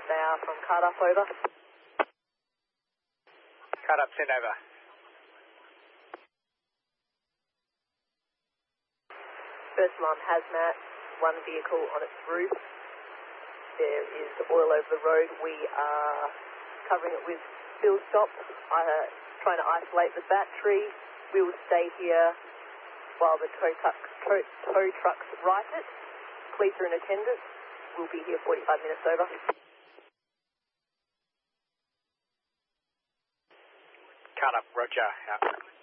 They are from Card Up, over. Card Up, send over. First alarm hazmat, one vehicle on its roof. There is oil over the road. We are covering it with field stop, trying to isolate the battery. We will stay here while the tow trucks right it. Police are in attendance. We'll be here 45 minutes, over. Card Up, roger, out.